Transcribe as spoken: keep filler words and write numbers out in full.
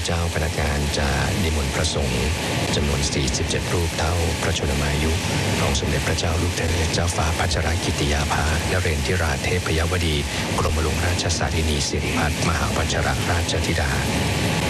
เจ้าพนักงานจะนิมนต์พระสงฆ์จำนวนสี่สิบเจ็ดรูปเท่าพระชนมายุของสมเด็จพระเจ้าลูกเธอเจ้าฟ้าพัชรกิติยาภานเรนทิราเทพยวดีกรมหลวงราชสารินีสิริพัฒน์มหาพัชรราชธิดา